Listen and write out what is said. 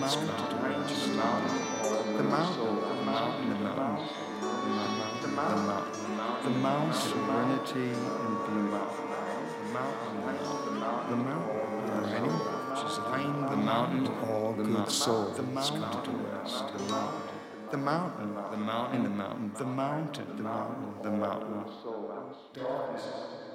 has come to rest. The mountain, the mountain, the mountain, the mountain, the mountain, serenity and beauty. The mountain, are ready? The mountain, all good souls come to rest. The mountain, the mountain, the mountain, the mountain, the mountain, the mountain.